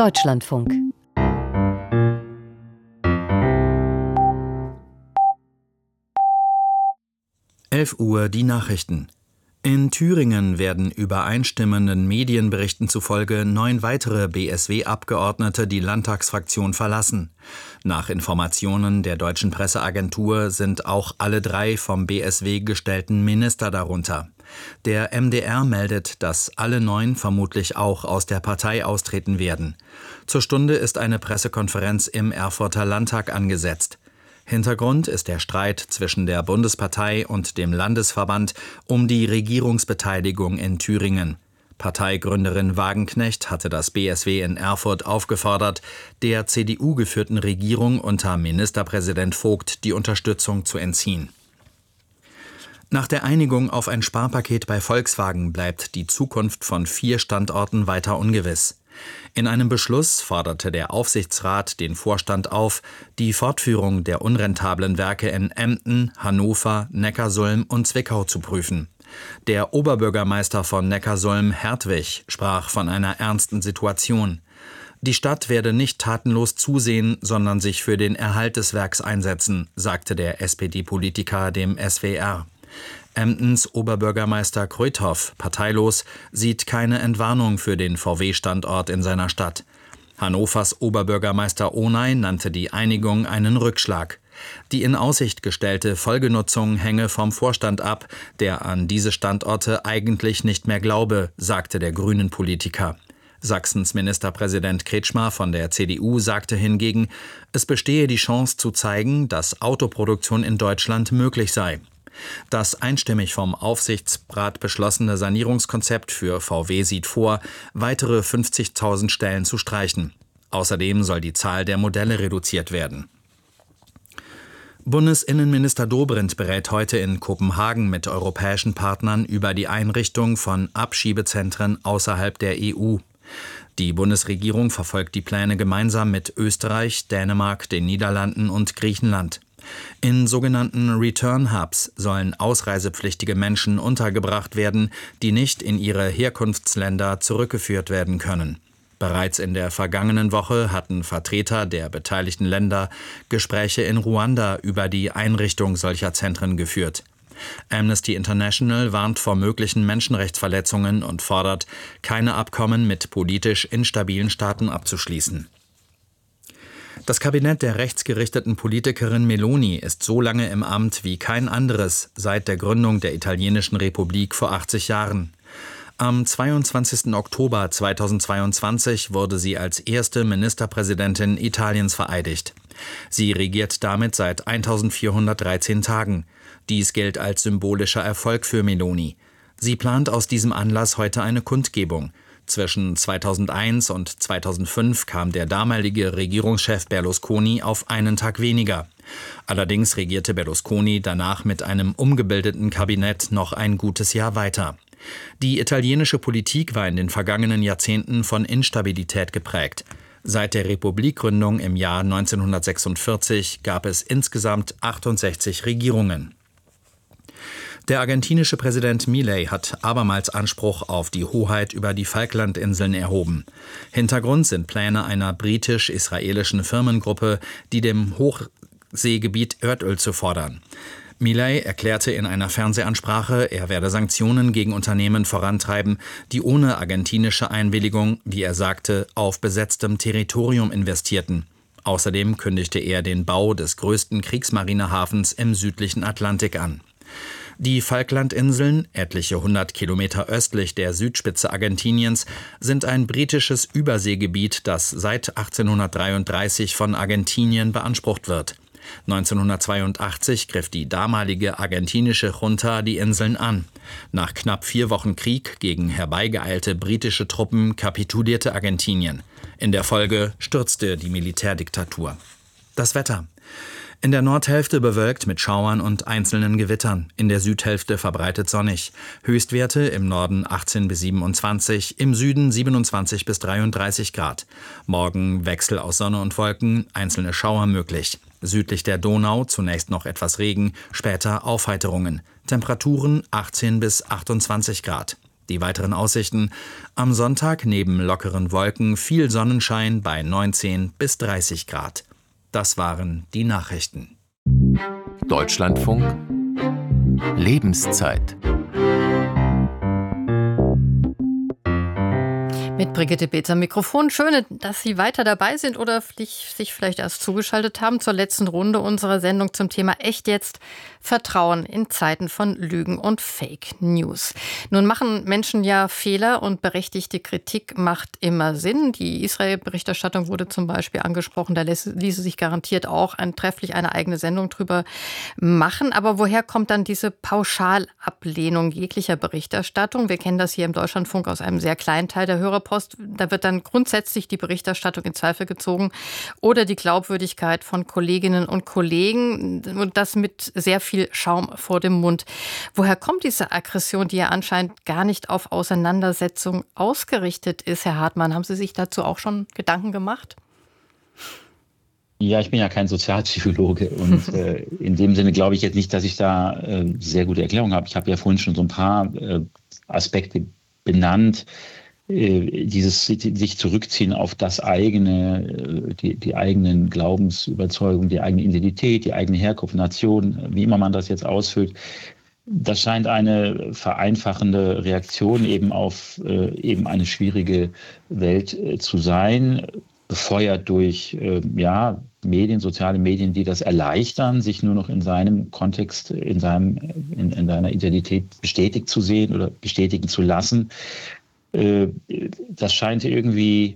Deutschlandfunk. Uhr die Nachrichten. In Thüringen werden übereinstimmenden Medienberichten zufolge 9 weitere BSW-Abgeordnete die Landtagsfraktion verlassen. Nach Informationen der Deutschen Presseagentur sind auch alle 3 vom BSW gestellten Minister darunter. Der MDR meldet, dass alle 9 vermutlich auch aus der Partei austreten werden. Zur Stunde ist eine Pressekonferenz im Erfurter Landtag angesetzt. Hintergrund ist der Streit zwischen der Bundespartei und dem Landesverband um die Regierungsbeteiligung in Thüringen. Parteigründerin Wagenknecht hatte das BSW in Erfurt aufgefordert, der CDU-geführten Regierung unter Ministerpräsident Vogt die Unterstützung zu entziehen. Nach der Einigung auf ein Sparpaket bei Volkswagen bleibt die Zukunft von 4 Standorten weiter ungewiss. In einem Beschluss forderte der Aufsichtsrat den Vorstand auf, die Fortführung der unrentablen Werke in Emden, Hannover, Neckarsulm und Zwickau zu prüfen. Der Oberbürgermeister von Neckarsulm, Hertwig, sprach von einer ernsten Situation. Die Stadt werde nicht tatenlos zusehen, sondern sich für den Erhalt des Werks einsetzen, sagte der SPD-Politiker dem SWR. Emdens Oberbürgermeister Kröthoff, parteilos, sieht keine Entwarnung für den VW-Standort in seiner Stadt. Hannovers Oberbürgermeister Onay nannte die Einigung einen Rückschlag. Die in Aussicht gestellte Folgenutzung hänge vom Vorstand ab, der an diese Standorte eigentlich nicht mehr glaube, sagte der Grünen-Politiker. Sachsens Ministerpräsident Kretschmer von der CDU sagte hingegen, es bestehe die Chance zu zeigen, dass Autoproduktion in Deutschland möglich sei. Das einstimmig vom Aufsichtsrat beschlossene Sanierungskonzept für VW sieht vor, weitere 50.000 Stellen zu streichen. Außerdem soll die Zahl der Modelle reduziert werden. Bundesinnenminister Dobrindt berät heute in Kopenhagen mit europäischen Partnern über die Einrichtung von Abschiebezentren außerhalb der EU. Die Bundesregierung verfolgt die Pläne gemeinsam mit Österreich, Dänemark, den Niederlanden und Griechenland. In sogenannten Return Hubs sollen ausreisepflichtige Menschen untergebracht werden, die nicht in ihre Herkunftsländer zurückgeführt werden können. Bereits in der vergangenen Woche hatten Vertreter der beteiligten Länder Gespräche in Ruanda über die Einrichtung solcher Zentren geführt. Amnesty International warnt vor möglichen Menschenrechtsverletzungen und fordert, keine Abkommen mit politisch instabilen Staaten abzuschließen. Das Kabinett der rechtsgerichteten Politikerin Meloni ist so lange im Amt wie kein anderes seit der Gründung der italienischen Republik vor 80 Jahren. Am 22. Oktober 2022 wurde sie als erste Ministerpräsidentin Italiens vereidigt. Sie regiert damit seit 1413 Tagen. Dies gilt als symbolischer Erfolg für Meloni. Sie plant aus diesem Anlass heute eine Kundgebung. Zwischen 2001 und 2005 kam der damalige Regierungschef Berlusconi auf einen Tag weniger. Allerdings regierte Berlusconi danach mit einem umgebildeten Kabinett noch ein gutes Jahr weiter. Die italienische Politik war in den vergangenen Jahrzehnten von Instabilität geprägt. Seit der Republikgründung im Jahr 1946 gab es insgesamt 68 Regierungen. Der argentinische Präsident Milei hat abermals Anspruch auf die Hoheit über die Falklandinseln erhoben. Hintergrund sind Pläne einer britisch-israelischen Firmengruppe, die dem Hochseegebiet Erdöl zu fordern. Milei erklärte in einer Fernsehansprache, er werde Sanktionen gegen Unternehmen vorantreiben, die ohne argentinische Einwilligung, wie er sagte, auf besetztem Territorium investierten. Außerdem kündigte er den Bau des größten Kriegsmarinehafens im südlichen Atlantik an. Die Falklandinseln, etliche 100 Kilometer östlich der Südspitze Argentiniens, sind ein britisches Überseegebiet, das seit 1833 von Argentinien beansprucht wird. 1982 griff die damalige argentinische Junta die Inseln an. Nach knapp 4 Wochen Krieg gegen herbeigeeilte britische Truppen kapitulierte Argentinien. In der Folge stürzte die Militärdiktatur. Das Wetter. In der Nordhälfte bewölkt mit Schauern und einzelnen Gewittern, in der Südhälfte verbreitet sonnig. Höchstwerte im Norden 18 bis 27, im Süden 27 bis 33 Grad. Morgen Wechsel aus Sonne und Wolken, einzelne Schauer möglich. Südlich der Donau zunächst noch etwas Regen, später Aufheiterungen. Temperaturen 18 bis 28 Grad. Die weiteren Aussichten: am Sonntag neben lockeren Wolken viel Sonnenschein bei 19 bis 30 Grad. Das waren die Nachrichten. Deutschlandfunk Lebenszeit. Mit Brigitte Beetz am Mikrofon. Schön, dass Sie weiter dabei sind oder sich vielleicht erst zugeschaltet haben zur letzten Runde unserer Sendung zum Thema Echt jetzt? Vertrauen in Zeiten von Lügen und Fake News. Nun machen Menschen ja Fehler und berechtigte Kritik macht immer Sinn. Die Israel-Berichterstattung wurde zum Beispiel angesprochen. Da ließe sich garantiert auch trefflich eine eigene Sendung drüber machen. Aber woher kommt dann diese Pauschalablehnung jeglicher Berichterstattung? Wir kennen das hier im Deutschlandfunk aus einem sehr kleinen Teil der Hörerpost. Da wird dann grundsätzlich die Berichterstattung in Zweifel gezogen oder die Glaubwürdigkeit von Kolleginnen und Kollegen und das mit sehr viel Schaum vor dem Mund. Woher kommt diese Aggression, die ja anscheinend gar nicht auf Auseinandersetzung ausgerichtet ist, Herr Hartmann? Haben Sie sich dazu auch schon Gedanken gemacht? Ja, ich bin ja kein Sozialpsychologe und in dem Sinne glaube ich jetzt nicht, dass ich da sehr gute Erklärungen habe. Ich habe ja vorhin schon so ein paar Aspekte benannt. Dieses sich zurückziehen auf das eigene, die eigenen Glaubensüberzeugungen, die eigene Identität, die eigene Herkunft, Nation, wie immer man das jetzt ausfüllt, das scheint eine vereinfachende Reaktion eben auf eben eine schwierige Welt zu sein, befeuert durch Medien, soziale Medien, die das erleichtern, sich nur noch in seinem Kontext, in seiner Identität bestätigt zu sehen oder bestätigen zu lassen. Das scheint irgendwie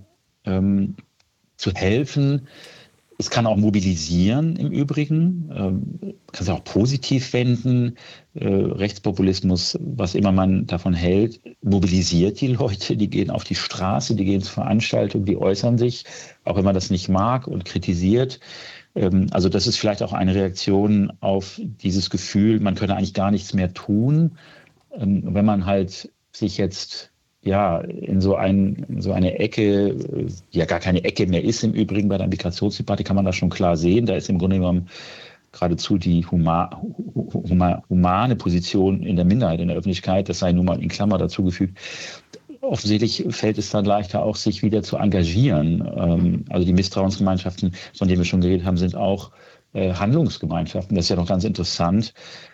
zu helfen. Es kann auch mobilisieren im Übrigen. Man kann es auch positiv wenden. Rechtspopulismus, was immer man davon hält, mobilisiert die Leute. Die gehen auf die Straße, die gehen zu Veranstaltungen, die äußern sich, auch wenn man das nicht mag und kritisiert. Also das ist vielleicht auch eine Reaktion auf dieses Gefühl, man könne eigentlich gar nichts mehr tun. Wenn man halt sich jetzt in so eine Ecke, die ja gar keine Ecke mehr ist im Übrigen bei der Migrationsdebatte, kann man das schon klar sehen. Da ist im Grunde genommen geradezu die humane Position in der Minderheit in der Öffentlichkeit, das sei nun mal in Klammer dazugefügt. Offensichtlich fällt es dann leichter auch, sich wieder zu engagieren. Also die Misstrauensgemeinschaften, von denen wir schon geredet haben, sind auch Handlungsgemeinschaften. Das ist ja noch ganz interessant.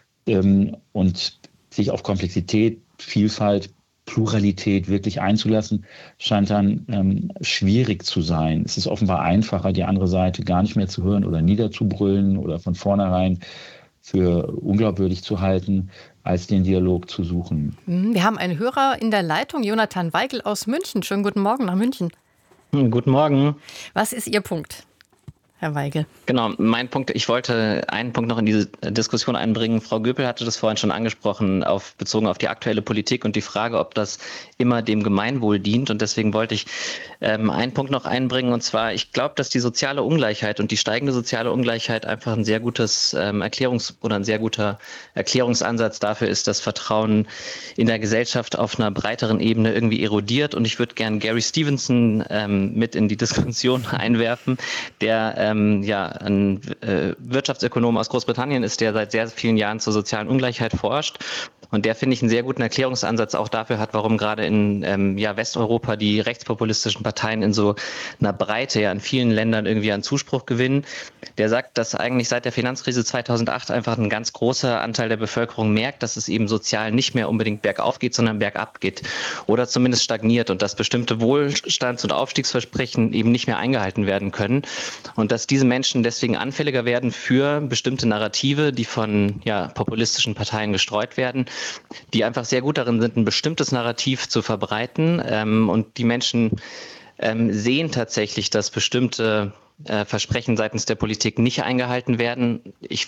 Und sich auf Komplexität, Vielfalt, Pluralität wirklich einzulassen, scheint dann schwierig zu sein. Es ist offenbar einfacher, die andere Seite gar nicht mehr zu hören oder niederzubrüllen oder von vornherein für unglaubwürdig zu halten, als den Dialog zu suchen. Wir haben einen Hörer in der Leitung, Jonathan Weigel aus München. Schönen guten Morgen nach München. Guten Morgen. Was ist Ihr Punkt, Herr Weigel? Genau, mein Punkt, ich wollte einen Punkt noch in diese Diskussion einbringen. Frau Göpel hatte das vorhin schon angesprochen, bezogen auf die aktuelle Politik und die Frage, ob das immer dem Gemeinwohl dient. Und deswegen wollte ich einen Punkt noch einbringen. Und zwar, ich glaube, dass die soziale Ungleichheit und die steigende soziale Ungleichheit einfach ein sehr gutes ein sehr guter Erklärungsansatz dafür ist, dass Vertrauen in der Gesellschaft auf einer breiteren Ebene irgendwie erodiert. Und ich würde gern Gary Stevenson mit in die Diskussion einwerfen, der ein Wirtschaftsökonom aus Großbritannien ist, der seit sehr vielen Jahren zur sozialen Ungleichheit forscht. Und der, finde ich, einen sehr guten Erklärungsansatz auch dafür hat, warum gerade in Westeuropa die rechtspopulistischen Parteien in so einer Breite in vielen Ländern irgendwie an Zuspruch gewinnen. Der sagt, dass eigentlich seit der Finanzkrise 2008 einfach ein ganz großer Anteil der Bevölkerung merkt, dass es eben sozial nicht mehr unbedingt bergauf geht, sondern bergab geht oder zumindest stagniert und dass bestimmte Wohlstands- und Aufstiegsversprechen eben nicht mehr eingehalten werden können und dass diese Menschen deswegen anfälliger werden für bestimmte Narrative, die von populistischen Parteien gestreut werden, die einfach sehr gut darin sind, ein bestimmtes Narrativ zu verbreiten. Und die Menschen sehen tatsächlich, dass bestimmte Versprechen seitens der Politik nicht eingehalten werden. Ich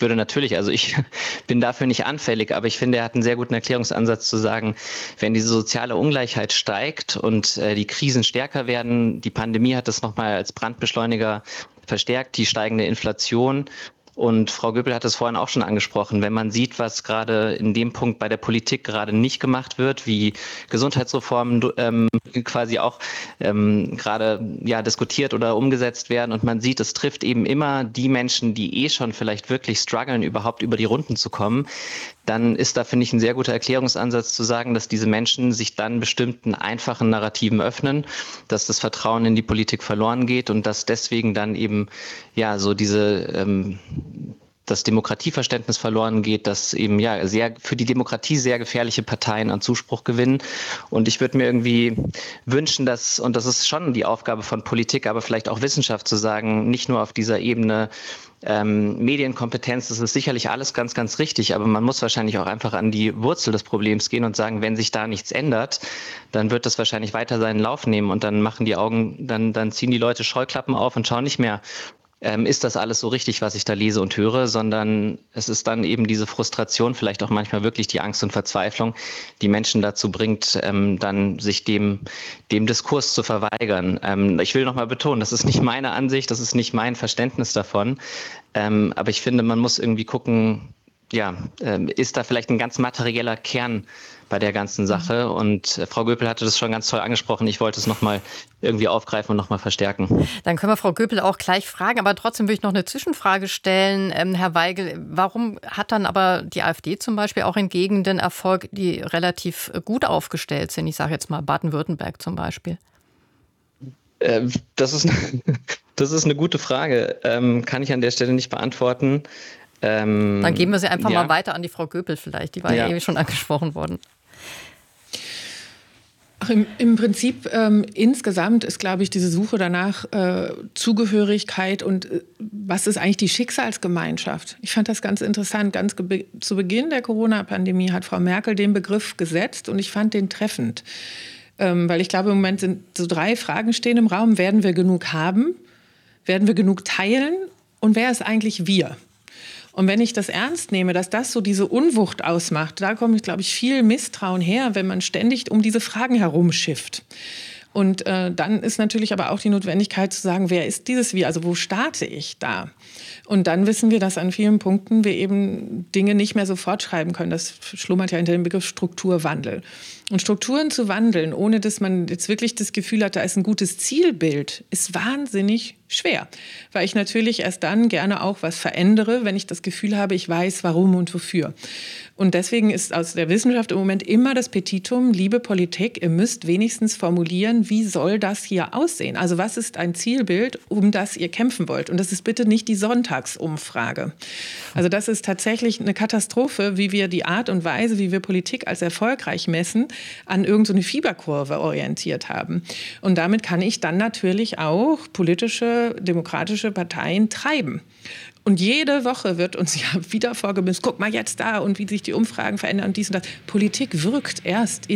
bin dafür nicht anfällig, aber ich finde, er hat einen sehr guten Erklärungsansatz zu sagen, wenn diese soziale Ungleichheit steigt und die Krisen stärker werden, die Pandemie hat das nochmal als Brandbeschleuniger verstärkt, die steigende Inflation. Und Frau Göpel hat es vorhin auch schon angesprochen, wenn man sieht, was gerade in dem Punkt bei der Politik gerade nicht gemacht wird, wie Gesundheitsreformen quasi auch gerade diskutiert oder umgesetzt werden und man sieht, es trifft eben immer die Menschen, die schon vielleicht wirklich strugglen, überhaupt über die Runden zu kommen, dann ist da, finde ich, ein sehr guter Erklärungsansatz zu sagen, dass diese Menschen sich dann bestimmten einfachen Narrativen öffnen, dass das Vertrauen in die Politik verloren geht und dass deswegen dann eben ja so das Demokratieverständnis verloren geht, dass eben ja sehr für die Demokratie sehr gefährliche Parteien an Zuspruch gewinnen. Und ich würde mir irgendwie wünschen, dass, und das ist schon die Aufgabe von Politik, aber vielleicht auch Wissenschaft zu sagen, nicht nur auf dieser Ebene Medienkompetenz, das ist sicherlich alles ganz, ganz richtig, aber man muss wahrscheinlich auch einfach an die Wurzel des Problems gehen und sagen, wenn sich da nichts ändert, dann wird das wahrscheinlich weiter seinen Lauf nehmen und dann machen die Augen, dann ziehen die Leute Scheuklappen auf und schauen nicht mehr, ist das alles so richtig, was ich da lese und höre, sondern es ist dann eben diese Frustration, vielleicht auch manchmal wirklich die Angst und Verzweiflung, die Menschen dazu bringt, dann sich dem Diskurs zu verweigern. Ich will nochmal betonen, das ist nicht meine Ansicht, das ist nicht mein Verständnis davon, aber ich finde, man muss irgendwie gucken, ja, ist da vielleicht ein ganz materieller Kern bei der ganzen Sache. Und Frau Göpel hatte das schon ganz toll angesprochen. Ich wollte es nochmal irgendwie aufgreifen und nochmal verstärken. Dann können wir Frau Göpel auch gleich fragen, aber trotzdem will ich noch eine Zwischenfrage stellen. Herr Weigel, warum hat dann aber die AfD zum Beispiel auch in Gegenden Erfolg, die relativ gut aufgestellt sind? Ich sage jetzt mal Baden-Württemberg zum Beispiel. Das ist eine gute Frage. Kann ich an der Stelle nicht beantworten. Dann geben wir sie einfach mal weiter an die Frau Göpel vielleicht. Die war ja eben schon angesprochen worden. Ach, im Prinzip insgesamt ist, glaube ich, diese Suche danach Zugehörigkeit und was ist eigentlich die Schicksalsgemeinschaft? Ich fand das ganz interessant. Ganz zu Beginn der Corona-Pandemie hat Frau Merkel den Begriff gesetzt und ich fand den treffend. Weil ich glaube, im Moment sind so 3 Fragen stehen im Raum. Werden wir genug haben? Werden wir genug teilen? Und wer ist eigentlich wir? Und wenn ich das ernst nehme, dass das so diese Unwucht ausmacht, da kommt, glaube ich, viel Misstrauen her, wenn man ständig um diese Fragen herumschifft. Und dann ist natürlich aber auch die Notwendigkeit zu sagen, wer ist dieses Wir? Also wo starte ich da? Und dann wissen wir, dass an vielen Punkten wir eben Dinge nicht mehr sofort schreiben können. Das schlummert ja hinter dem Begriff Strukturwandel. Und Strukturen zu wandeln, ohne dass man jetzt wirklich das Gefühl hat, da ist ein gutes Zielbild, ist wahnsinnig schwer. Weil ich natürlich erst dann gerne auch was verändere, wenn ich das Gefühl habe, ich weiß, warum und wofür. Und deswegen ist aus der Wissenschaft im Moment immer das Petitum, liebe Politik, ihr müsst wenigstens formulieren, wie soll das hier aussehen? Also was ist ein Zielbild, um das ihr kämpfen wollt? Und das ist bitte nicht die Sonntagsumfrage. Also das ist tatsächlich eine Katastrophe, wie wir die Art und Weise, wie wir Politik als erfolgreich messen, an irgendeine Fieberkurve orientiert haben. Und damit kann ich dann natürlich auch politische, demokratische Parteien treiben. Und jede Woche wird uns ja wieder vorgemisst, guck mal jetzt da und wie sich die Umfragen verändern und dies und das. Politik wirkt erst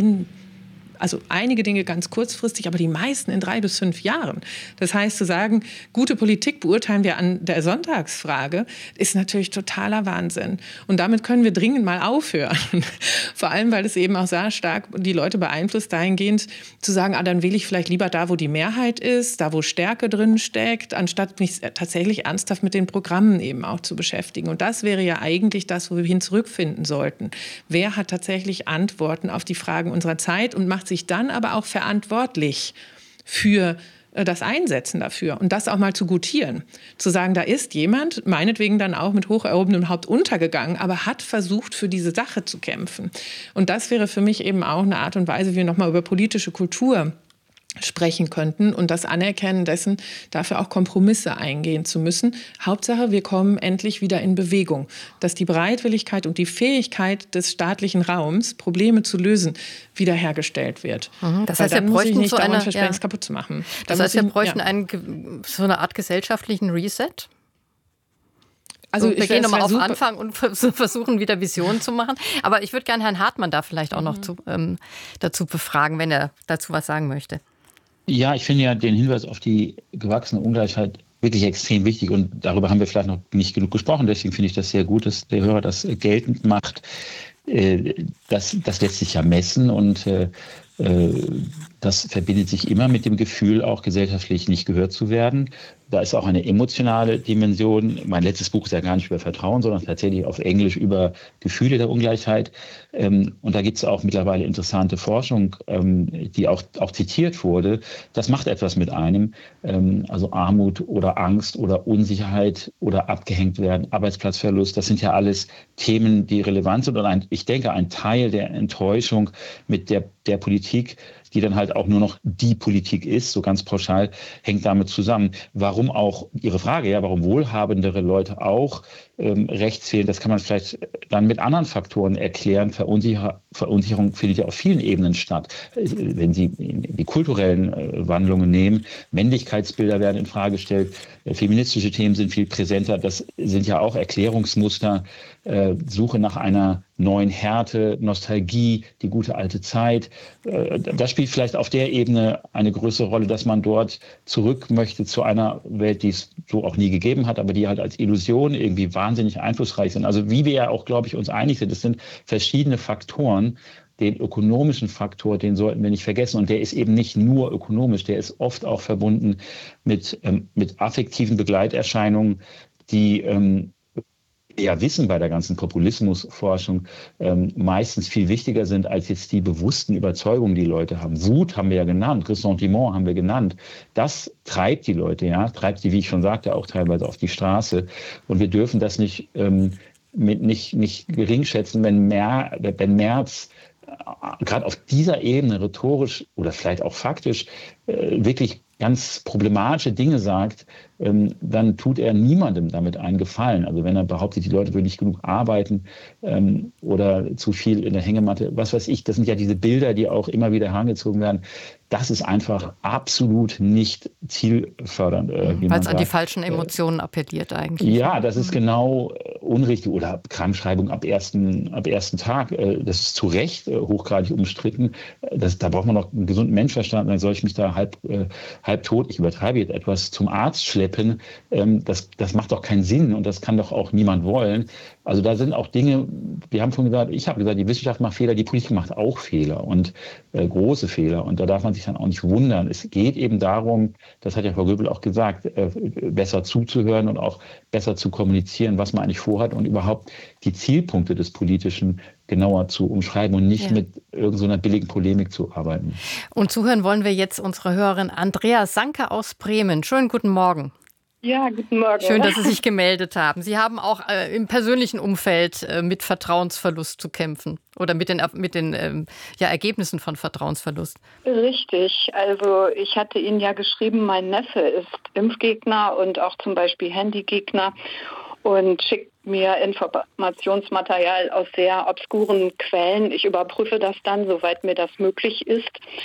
also einige Dinge ganz kurzfristig, aber die meisten in 3 bis 5 Jahren. Das heißt, zu sagen, gute Politik beurteilen wir an der Sonntagsfrage, ist natürlich totaler Wahnsinn. Und damit können wir dringend mal aufhören. Vor allem, weil es eben auch sehr stark die Leute beeinflusst, dahingehend zu sagen, dann wähle ich vielleicht lieber da, wo die Mehrheit ist, da, wo Stärke drin steckt, anstatt mich tatsächlich ernsthaft mit den Programmen eben auch zu beschäftigen. Und das wäre ja eigentlich das, wo wir hin zurückfinden sollten. Wer hat tatsächlich Antworten auf die Fragen unserer Zeit und macht sich dann aber auch verantwortlich für das Einsetzen dafür und das auch mal zu gutieren. Zu sagen, da ist jemand, meinetwegen dann auch mit hoch erhobenem Haupt untergegangen, aber hat versucht, für diese Sache zu kämpfen. Und das wäre für mich eben auch eine Art und Weise, wie wir nochmal über politische Kultur sprechen könnten und das Anerkennen dessen, dafür auch Kompromisse eingehen zu müssen. Hauptsache, wir kommen endlich wieder in Bewegung. Dass die Bereitwilligkeit und die Fähigkeit des staatlichen Raums, Probleme zu lösen, wiederhergestellt wird. Das heißt, wir bräuchten so eine kaputt zu machen. Das heißt, wir bräuchten so eine Art gesellschaftlichen Reset? Also wir gehen nochmal auf Anfang und versuchen wieder Visionen zu machen. Aber ich würde gerne Herrn Hartmann da vielleicht auch noch dazu befragen, wenn er dazu was sagen möchte. Ja, ich finde ja den Hinweis auf die gewachsene Ungleichheit wirklich extrem wichtig und darüber haben wir vielleicht noch nicht genug gesprochen. Deswegen finde ich das sehr gut, dass der Hörer das geltend macht. Das lässt sich ja messen und Das verbindet sich immer mit dem Gefühl, auch gesellschaftlich nicht gehört zu werden. Da ist auch eine emotionale Dimension. Mein letztes Buch ist ja gar nicht über Vertrauen, sondern tatsächlich auf Englisch über Gefühle der Ungleichheit. Und da gibt es auch mittlerweile interessante Forschung, die auch zitiert wurde. Das macht etwas mit einem. Also Armut oder Angst oder Unsicherheit oder abgehängt werden, Arbeitsplatzverlust. Das sind ja alles Themen, die relevant sind. Und ich denke, ein Teil der Enttäuschung mit der Politik, die dann halt auch nur noch die Politik ist, so ganz pauschal, hängt damit zusammen. Warum auch, Ihre Frage, ja, warum wohlhabendere Leute auch rechts wählen, das kann man vielleicht dann mit anderen Faktoren erklären. Verunsicherung findet ja auf vielen Ebenen statt. Wenn Sie die kulturellen Wandlungen nehmen, Männlichkeitsbilder werden in Frage gestellt, feministische Themen sind viel präsenter, das sind ja auch Erklärungsmuster, Suche nach einer neuen Härte, Nostalgie, die gute alte Zeit. Das spielt vielleicht auf der Ebene eine größere Rolle, dass man dort zurück möchte zu einer Welt, die es so auch nie gegeben hat, aber die halt als Illusion irgendwie wahnsinnig einflussreich sind. Also wie wir ja auch, glaube ich, uns einig sind, es sind verschiedene Faktoren. Den ökonomischen Faktor, den sollten wir nicht vergessen. Und der ist eben nicht nur ökonomisch, der ist oft auch verbunden mit affektiven Begleiterscheinungen, die ja wissen bei der ganzen Populismusforschung meistens viel wichtiger sind als jetzt die bewussten Überzeugungen, die Leute haben. Wut haben wir ja genannt, Ressentiment haben wir genannt. Das treibt die Leute, ja, treibt sie, wie ich schon sagte, auch teilweise auf die Straße. Und wir dürfen das nicht geringschätzen, wenn Merz gerade auf dieser Ebene rhetorisch oder vielleicht auch faktisch wirklich ganz problematische Dinge sagt, dann tut er niemandem damit einen Gefallen. Also wenn er behauptet, die Leute würden nicht genug arbeiten oder zu viel in der Hängematte, was weiß ich, das sind ja diese Bilder, die auch immer wieder herangezogen werden. Das ist einfach absolut nicht zielfördernd. Weil es an die falschen Emotionen appelliert eigentlich. Ja, das ist genau unrichtig. Oder Krankschreibung ab ersten Tag. Das ist zu Recht hochgradig umstritten. Da braucht man noch einen gesunden Menschenverstand. Dann soll ich mich da halb tot, ich übertreibe jetzt etwas, zum Arzt schleppen. Das macht doch keinen Sinn und das kann doch auch niemand wollen. Also da sind auch Dinge, wir haben vorhin gesagt, ich habe gesagt, die Wissenschaft macht Fehler, die Politik macht auch Fehler und große Fehler. Und da darf man sich dann auch nicht wundern. Es geht eben darum, das hat ja Frau Göbel auch gesagt, besser zuzuhören und auch besser zu kommunizieren, was man eigentlich vorhat und überhaupt die Zielpunkte des Politischen genauer zu umschreiben und nicht mit irgendeiner billigen Polemik zu arbeiten. Und zuhören wollen wir jetzt unsere Hörerin Andrea Sanke aus Bremen. Schönen guten Morgen. Ja, guten Morgen. Schön, dass Sie sich gemeldet haben. Sie haben auch im persönlichen Umfeld mit Vertrauensverlust zu kämpfen oder mit den Ergebnissen von Vertrauensverlust. Richtig. Also ich hatte Ihnen ja geschrieben, mein Neffe ist Impfgegner und auch zum Beispiel Handygegner und schickt mir Informationsmaterial aus sehr obskuren Quellen. Ich überprüfe das dann, soweit mir das möglich ist.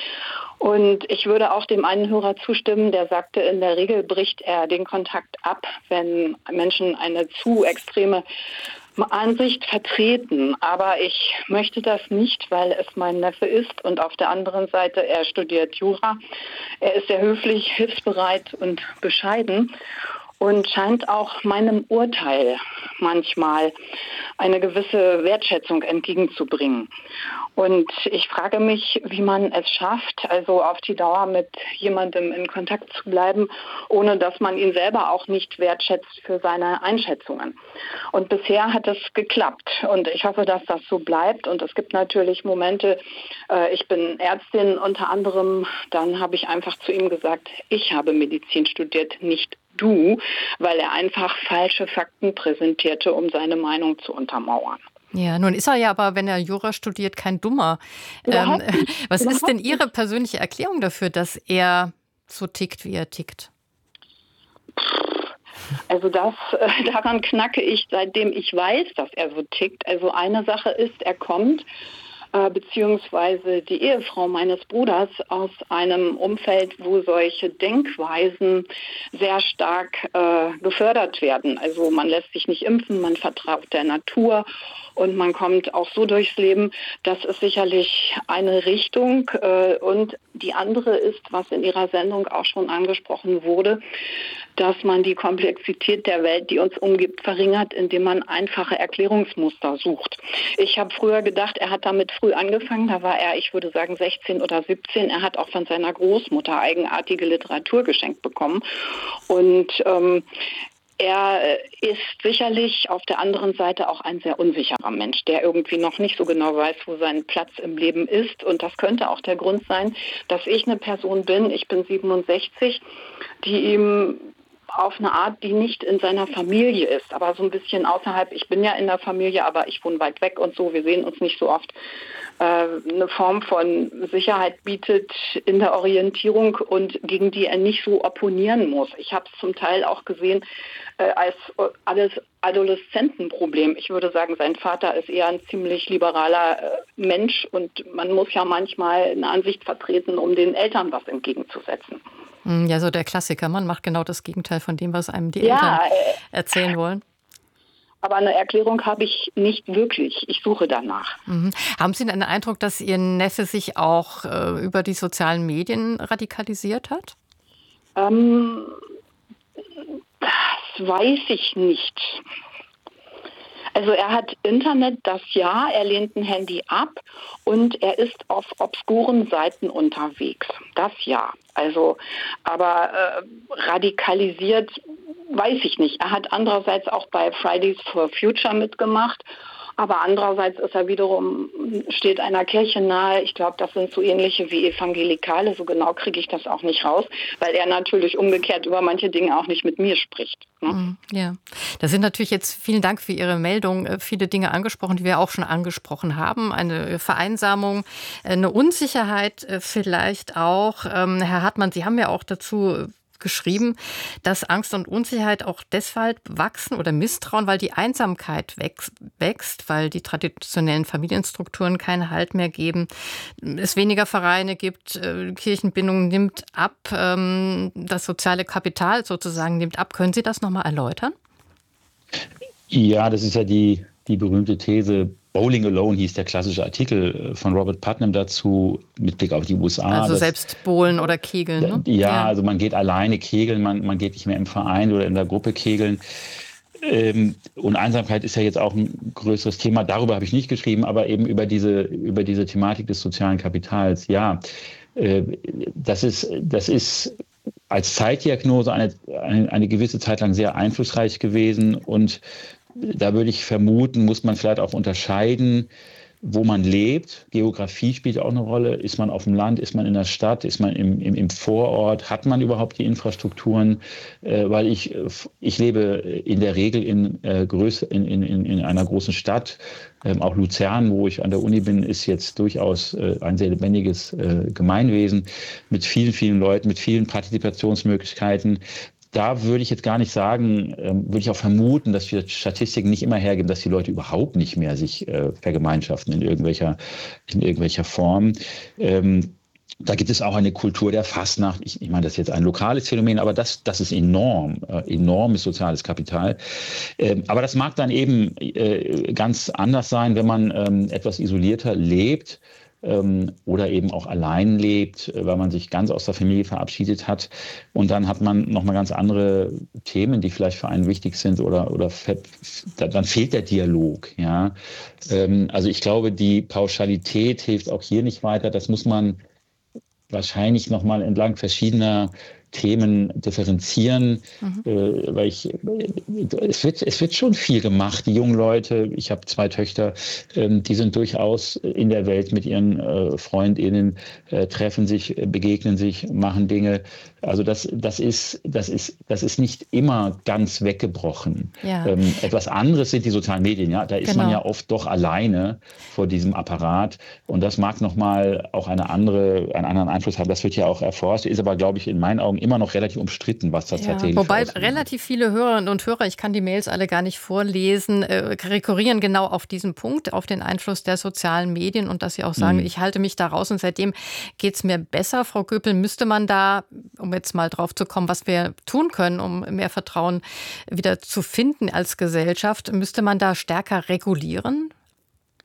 Und ich würde auch dem einen Hörer zustimmen, der sagte, in der Regel bricht er den Kontakt ab, wenn Menschen eine zu extreme Ansicht vertreten. Aber ich möchte das nicht, weil es mein Neffe ist. Und auf der anderen Seite, er studiert Jura. Er ist sehr höflich, hilfsbereit und bescheiden. Und scheint auch meinem Urteil manchmal eine gewisse Wertschätzung entgegenzubringen. Und ich frage mich, wie man es schafft, also auf die Dauer mit jemandem in Kontakt zu bleiben, ohne dass man ihn selber auch nicht wertschätzt für seine Einschätzungen. Und bisher hat es geklappt und ich hoffe, dass das so bleibt. Und es gibt natürlich Momente, ich bin Ärztin unter anderem, dann habe ich einfach zu ihm gesagt, ich habe Medizin studiert, nicht du, weil er einfach falsche Fakten präsentierte, um seine Meinung zu untermauern. Ja, nun ist er ja aber, wenn er Jura studiert, kein Dummer. Was ist denn Ihre persönliche Erklärung dafür, dass er so tickt, wie er tickt? Also daran knacke ich, seitdem ich weiß, dass er so tickt. Also eine Sache ist, er kommt, beziehungsweise die Ehefrau meines Bruders aus einem Umfeld, wo solche Denkweisen sehr stark gefördert werden. Also man lässt sich nicht impfen, man vertraut der Natur und man kommt auch so durchs Leben. Das ist sicherlich eine Richtung. Und die andere ist, was in Ihrer Sendung auch schon angesprochen wurde, dass man die Komplexität der Welt, die uns umgibt, verringert, indem man einfache Erklärungsmuster sucht. Ich habe früher gedacht, er hat damit früh angefangen. Da war er, ich würde sagen, 16 oder 17. Er hat auch von seiner Großmutter eigenartige Literatur geschenkt bekommen. Und er ist sicherlich auf der anderen Seite auch ein sehr unsicherer Mensch, der irgendwie noch nicht so genau weiß, wo sein Platz im Leben ist. Und das könnte auch der Grund sein, dass ich eine Person bin, ich bin 67, die ihm auf eine Art, die nicht in seiner Familie ist, aber so ein bisschen außerhalb. Ich bin ja in der Familie, aber ich wohne weit weg und so, wir sehen uns nicht so oft. Eine Form von Sicherheit bietet in der Orientierung und gegen die er nicht so opponieren muss. Ich habe es zum Teil auch gesehen als alles Adoleszentenproblem. Ich würde sagen, sein Vater ist eher ein ziemlich liberaler Mensch und man muss ja manchmal eine Ansicht vertreten, um den Eltern was entgegenzusetzen. Ja, so der Klassiker. Man macht genau das Gegenteil von dem, was einem die Eltern erzählen wollen. Aber eine Erklärung habe ich nicht wirklich. Ich suche danach. Haben Sie den Eindruck, dass Ihr Neffe sich auch über die sozialen Medien radikalisiert hat? Das weiß ich nicht. Also er hat Internet, das ja, er lehnt ein Handy ab und er ist auf obskuren Seiten unterwegs, das ja. Also, aber radikalisiert weiß ich nicht. Er hat andererseits auch bei Fridays for Future mitgemacht. Aber andererseits ist er wiederum, steht einer Kirche nahe. Ich glaube, das sind so ähnliche wie Evangelikale. So genau kriege ich das auch nicht raus, weil er natürlich umgekehrt über manche Dinge auch nicht mit mir spricht. Ne? Ja, da sind natürlich jetzt, vielen Dank für Ihre Meldung, viele Dinge angesprochen, die wir auch schon angesprochen haben. Eine Vereinsamung, eine Unsicherheit vielleicht auch. Herr Hartmann, Sie haben ja auch dazu geschrieben, dass Angst und Unsicherheit auch deshalb wachsen oder Misstrauen, weil die Einsamkeit wächst, weil die traditionellen Familienstrukturen keinen Halt mehr geben, es weniger Vereine gibt, Kirchenbindung nimmt ab, das soziale Kapital sozusagen nimmt ab. Können Sie das nochmal erläutern? Ja, das ist ja die berühmte These. Bowling Alone hieß der klassische Artikel von Robert Putnam dazu mit Blick auf die USA. Also selbst bowlen oder kegeln, ne? Ja, also man geht alleine kegeln, man geht nicht mehr im Verein oder in der Gruppe kegeln. Und Einsamkeit ist ja jetzt auch ein größeres Thema. Darüber habe ich nicht geschrieben, aber eben über diese Thematik des sozialen Kapitals. Ja, das ist als Zeitdiagnose eine gewisse Zeit lang sehr einflussreich gewesen und da würde ich vermuten, muss man vielleicht auch unterscheiden, wo man lebt. Geografie spielt auch eine Rolle. Ist man auf dem Land, ist man in der Stadt, ist man im Vorort? Hat man überhaupt die Infrastrukturen? Weil ich lebe in der Regel in einer großen Stadt. Auch Luzern, wo ich an der Uni bin, ist jetzt durchaus ein sehr lebendiges Gemeinwesen mit vielen, vielen Leuten, mit vielen Partizipationsmöglichkeiten. Da würde ich jetzt gar nicht sagen, würde ich auch vermuten, dass die Statistiken nicht immer hergeben, dass die Leute überhaupt nicht mehr sich vergemeinschaften in irgendwelcher Form. Da gibt es auch eine Kultur der Fastnacht. Ich meine, das ist jetzt ein lokales Phänomen, aber das ist enormes soziales Kapital. Aber das mag dann eben ganz anders sein, wenn man etwas isolierter lebt. Oder eben auch allein lebt, weil man sich ganz aus der Familie verabschiedet hat. Und dann hat man nochmal ganz andere Themen, die vielleicht für einen wichtig sind oder dann fehlt der Dialog. Ja? Also ich glaube, die Pauschalität hilft auch hier nicht weiter. Das muss man wahrscheinlich nochmal entlang verschiedener Themen differenzieren, weil es wird schon viel gemacht. Die jungen Leute, ich habe 2 Töchter, die sind durchaus in der Welt mit ihren FreundInnen, treffen sich, begegnen sich, machen Dinge. Also das ist nicht immer ganz weggebrochen. Ja. Etwas anderes sind die sozialen Medien. Ja, da ist man ja oft doch alleine vor diesem Apparat und das mag nochmal auch einen anderen Einfluss haben. Das wird ja auch erforscht, ist aber, glaube ich, in meinen Augen immer noch relativ umstritten, was das tatsächlich ist. Wobei relativ viele Hörerinnen und Hörer, ich kann die Mails alle gar nicht vorlesen, rekurrieren genau auf diesen Punkt, auf den Einfluss der sozialen Medien und dass sie auch sagen, ich halte mich da raus und seitdem geht es mir besser. Frau Göpel, müsste man da, um jetzt mal drauf zu kommen, was wir tun können, um mehr Vertrauen wieder zu finden als Gesellschaft, müsste man da stärker regulieren?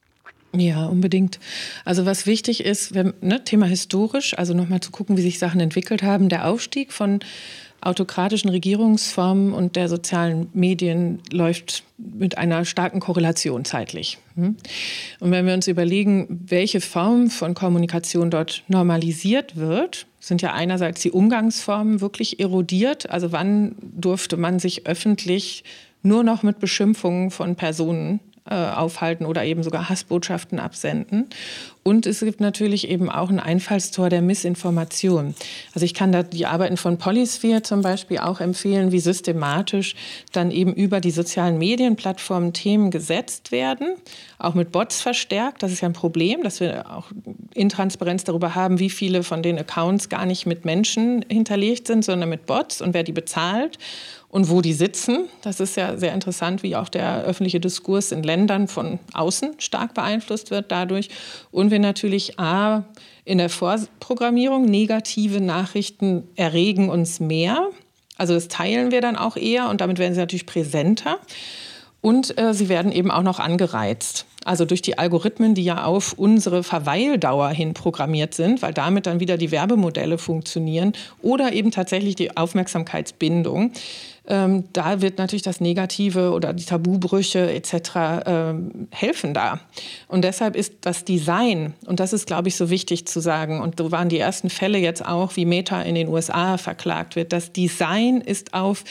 Ja, unbedingt. Also was wichtig ist, Thema historisch, also nochmal zu gucken, wie sich Sachen entwickelt haben. Der Aufstieg von autokratischen Regierungsformen und der sozialen Medien läuft mit einer starken Korrelation zeitlich. Und wenn wir uns überlegen, welche Form von Kommunikation dort normalisiert wird, sind ja einerseits die Umgangsformen wirklich erodiert. Also wann durfte man sich öffentlich nur noch mit Beschimpfungen von Personen aufhalten oder eben sogar Hassbotschaften absenden. Und es gibt natürlich eben auch ein Einfallstor der Missinformation. Also ich kann da die Arbeiten von Polysphere zum Beispiel auch empfehlen, wie systematisch dann eben über die sozialen Medienplattformen Themen gesetzt werden, auch mit Bots verstärkt. Das ist ja ein Problem, dass wir auch Intransparenz darüber haben, wie viele von den Accounts gar nicht mit Menschen hinterlegt sind, sondern mit Bots und wer die bezahlt. Und wo die sitzen, das ist ja sehr interessant, wie auch der öffentliche Diskurs in Ländern von außen stark beeinflusst wird dadurch. Und wir natürlich in der Vorprogrammierung negative Nachrichten erregen uns mehr. Also das teilen wir dann auch eher und damit werden sie natürlich präsenter. Und sie werden eben auch noch angereizt. Also durch die Algorithmen, die ja auf unsere Verweildauer hin programmiert sind, weil damit dann wieder die Werbemodelle funktionieren oder eben tatsächlich die Aufmerksamkeitsbindung. Da wird natürlich das Negative oder die Tabubrüche etc. Helfen da. Und deshalb ist das Design, und das ist, glaube ich, so wichtig zu sagen, und so waren die ersten Fälle jetzt auch, wie Meta in den USA verklagt wird, das Design ist auf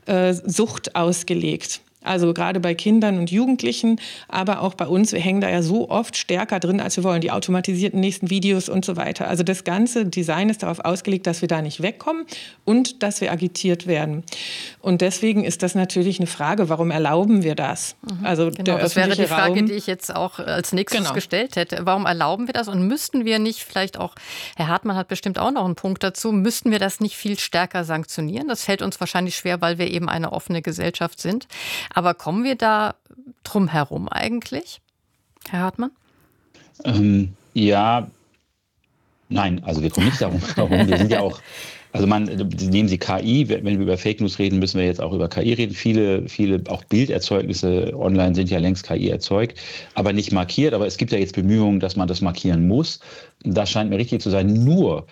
Sucht ausgelegt. Also gerade bei Kindern und Jugendlichen, aber auch bei uns, wir hängen da ja so oft stärker drin, als wir wollen. Die automatisierten nächsten Videos und so weiter. Also das ganze Design ist darauf ausgelegt, dass wir da nicht wegkommen und dass wir agitiert werden. Und deswegen ist das natürlich eine Frage, warum erlauben wir das? Also genau, das wäre die Frage, die ich jetzt auch als nächstes gestellt hätte. Warum erlauben wir das? Und müssten wir nicht vielleicht auch, Herr Hartmann hat bestimmt auch noch einen Punkt dazu, müssten wir das nicht viel stärker sanktionieren? Das fällt uns wahrscheinlich schwer, weil wir eben eine offene Gesellschaft sind. Aber kommen wir da drum herum eigentlich, Herr Hartmann? Ja, nein, also wir kommen nicht darum herum. Wir sind ja auch, also nehmen Sie KI, wenn wir über Fake News reden, müssen wir jetzt auch über KI reden. Viele auch Bilderzeugnisse online sind ja längst KI erzeugt, aber nicht markiert. Aber es gibt ja jetzt Bemühungen, dass man das markieren muss. Das scheint mir richtig zu sein. Nur,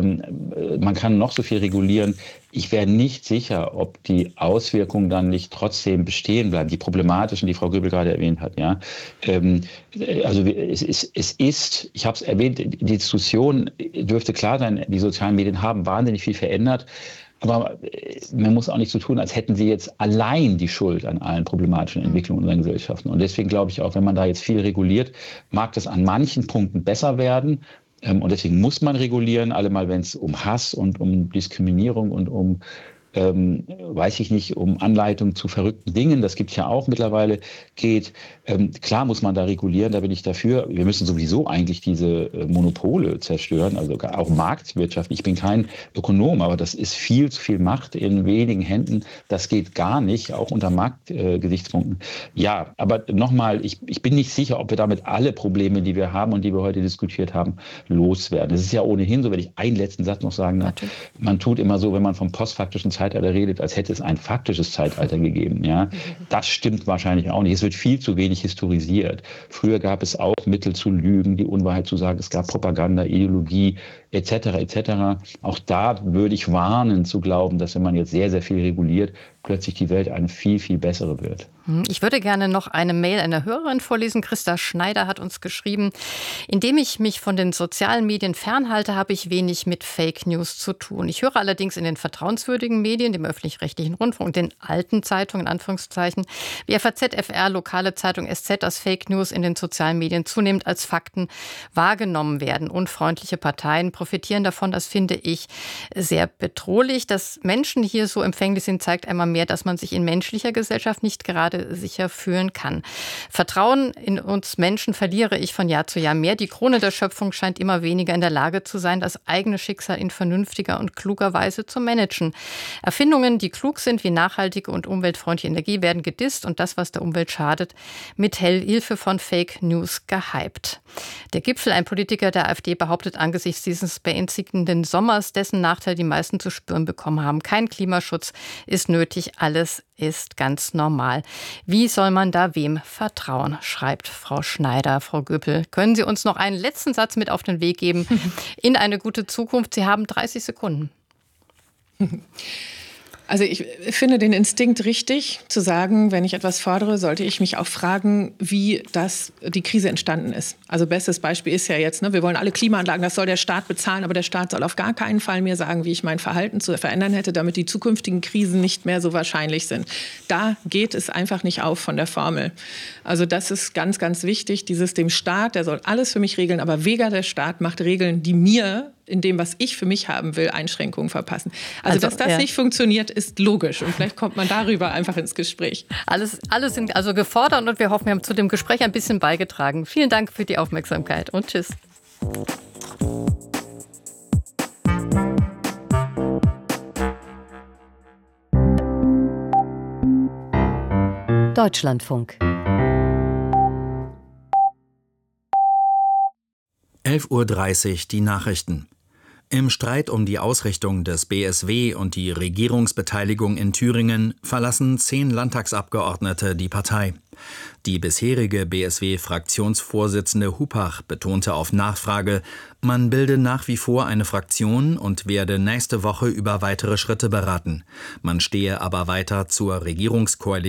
man kann noch so viel regulieren. Ich wäre nicht sicher, ob die Auswirkungen dann nicht trotzdem bestehen bleiben, die problematischen, die Frau Göbel gerade erwähnt hat. Ja? Also es ist, ich habe es erwähnt, die Diskussion dürfte klar sein, die sozialen Medien haben wahnsinnig viel verändert. Aber man muss auch nicht so tun, als hätten sie jetzt allein die Schuld an allen problematischen Entwicklungen unserer Gesellschaften. Und deswegen glaube ich auch, wenn man da jetzt viel reguliert, mag das an manchen Punkten besser werden. Und deswegen muss man regulieren, allemal wenn es um Hass und um Diskriminierung und um weiß ich nicht, um Anleitung zu verrückten Dingen, das gibt es ja auch mittlerweile, geht. Klar muss man da regulieren, da bin ich dafür. Wir müssen sowieso eigentlich diese Monopole zerstören, also auch Marktwirtschaft. Ich bin kein Ökonom, aber das ist viel zu viel Macht in wenigen Händen. Das geht gar nicht, auch unter Marktgesichtspunkten. Ja, aber nochmal, ich bin nicht sicher, ob wir damit alle Probleme, die wir haben und die wir heute diskutiert haben, loswerden. Das ist ja ohnehin so, wenn ich einen letzten Satz noch sagen darf. Man tut immer so, wenn man vom postfaktischen Zeitalter redet, als hätte es ein faktisches Zeitalter gegeben. Ja? Das stimmt wahrscheinlich auch nicht. Es wird viel zu wenig historisiert. Früher gab es auch Mittel zu lügen, die Unwahrheit zu sagen. Es gab Propaganda, Ideologie etc. etc. Auch da würde ich warnen zu glauben, dass wenn man jetzt sehr, sehr viel reguliert, plötzlich die Welt eine viel, viel bessere wird. Ich würde gerne noch eine Mail einer Hörerin vorlesen. Christa Schneider hat uns geschrieben: Indem ich mich von den sozialen Medien fernhalte, habe ich wenig mit Fake News zu tun. Ich höre allerdings in den vertrauenswürdigen Medien, dem öffentlich-rechtlichen Rundfunk und den alten Zeitungen, in Anführungszeichen, wie FAZ, FR, lokale Zeitung SZ, dass Fake News in den sozialen Medien zunehmend als Fakten wahrgenommen werden. Unfreundliche Parteien profitieren davon. Das finde ich sehr bedrohlich. Dass Menschen hier so empfänglich sind, zeigt einmal mehr, dass man sich in menschlicher Gesellschaft nicht gerade sicher fühlen kann. Vertrauen in uns Menschen verliere ich von Jahr zu Jahr mehr. Die Krone der Schöpfung scheint immer weniger in der Lage zu sein, das eigene Schicksal in vernünftiger und kluger Weise zu managen. Erfindungen, die klug sind, wie nachhaltige und umweltfreundliche Energie, werden gedisst und das, was der Umwelt schadet, mit Hilfe von Fake News gehypt. Der Gipfel, ein Politiker der AfD, behauptet angesichts dieses des beängstigenden Sommers, dessen Nachteil die meisten zu spüren bekommen haben. Kein Klimaschutz ist nötig, alles ist ganz normal. Wie soll man da wem vertrauen, schreibt Frau Schneider. Frau Göpel, können Sie uns noch einen letzten Satz mit auf den Weg geben in eine gute Zukunft? Sie haben 30 Sekunden. Also ich finde den Instinkt richtig, zu sagen, wenn ich etwas fordere, sollte ich mich auch fragen, wie die Krise entstanden ist. Also bestes Beispiel ist ja jetzt, wir wollen alle Klimaanlagen, das soll der Staat bezahlen, aber der Staat soll auf gar keinen Fall mir sagen, wie ich mein Verhalten zu verändern hätte, damit die zukünftigen Krisen nicht mehr so wahrscheinlich sind. Da geht es einfach nicht auf von der Formel. Also das ist ganz, ganz wichtig, dem Staat, der soll alles für mich regeln, aber weder der Staat macht Regeln, die mir in dem, was ich für mich haben will, Einschränkungen verpassen. Also dass das nicht funktioniert, ist logisch. Und vielleicht kommt man darüber einfach ins Gespräch. Alles sind also gefordert und wir hoffen, wir haben zu dem Gespräch ein bisschen beigetragen. Vielen Dank für die Aufmerksamkeit und tschüss. Deutschlandfunk. 11:30 Uhr die Nachrichten. Im Streit um die Ausrichtung des BSW und die Regierungsbeteiligung in Thüringen verlassen 10 Landtagsabgeordnete die Partei. Die bisherige BSW-Fraktionsvorsitzende Hupach betonte auf Nachfrage, man bilde nach wie vor eine Fraktion und werde nächste Woche über weitere Schritte beraten. Man stehe aber weiter zur Regierungskoalition